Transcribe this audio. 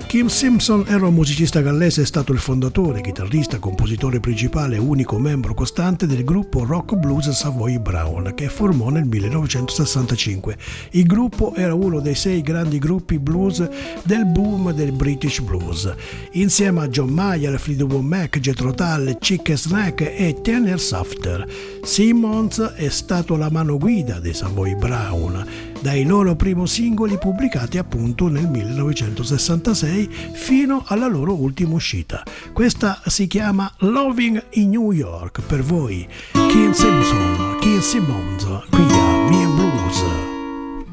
Kim Simpson era un musicista gallese, è stato il fondatore, chitarrista, compositore principale e unico membro costante del gruppo rock blues Savoy Brown, che formò nel 1965. Il gruppo era uno dei 6 grandi gruppi blues del boom del British blues. Insieme a John Mayer, Fleetwood Mac, Jethro Tull, Chick Snack e Tenor Softer, Simmons è stato la mano guida dei Savoy Brown, dai loro primi singoli pubblicati appunto nel 1966 fino alla loro ultima uscita. Questa si chiama Loving in New York. Per voi Kim Simmons qui